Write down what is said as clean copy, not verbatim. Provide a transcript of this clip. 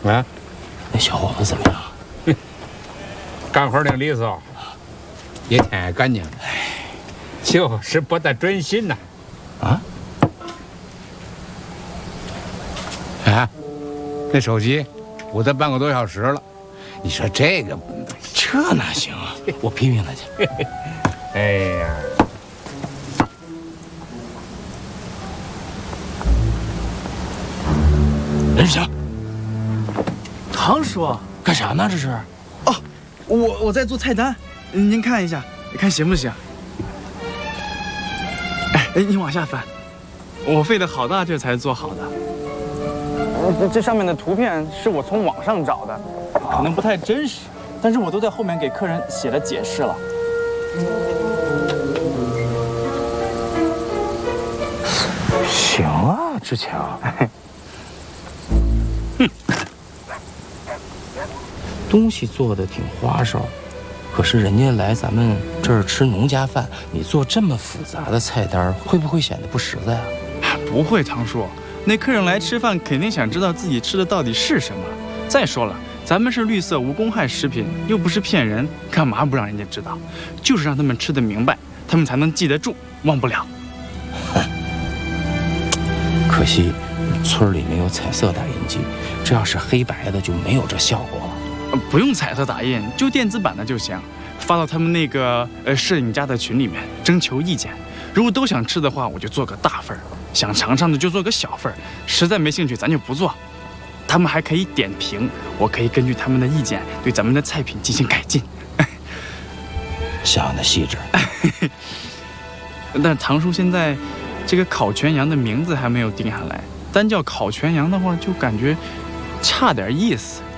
啊， 那小伙子怎么样？ 干活挺利索，一天也干净，就是不大专心呐。 啊？ 啊，那手机捂他半个多小时了，你说这个， 这哪行啊？我批评他去。 哎呀， 任世强， 唐叔， 干啥呢？这是？ 哦，我在做菜单，您看一下，你看行不行？哎，你往下翻，我费了好大劲才做好的。这上面的图片是我从网上找的，可能不太真实，但是我都在后面给客人写了解释了。 行啊，志强。哼，东西做的挺花哨，可是人家来咱们这儿吃农家饭，你做这么复杂的菜单，会不会显得不实在啊？ 不会，唐叔，那客人来吃饭肯定想知道自己吃的到底是什么。再说了，咱们是绿色无公害食品，又不是骗人，干嘛不让人家知道？就是让他们吃得明白，他们才能记得住，忘不了。 可惜村里没有彩色打印机，这要是黑白的就没有这效果了。 不用彩色打印，就电子版的就行，发到他们那个摄影家的群里面征求意见。如果都想吃的话，我就做个大份儿；想尝尝的就做个小份儿。实在没兴趣，咱就不做。他们还可以点评，我可以根据他们的意见对咱们的菜品进行改进。 想的细致。 但唐叔现在这个烤全羊的名字还没有定下来，单叫烤全羊的话，就感觉差点意思。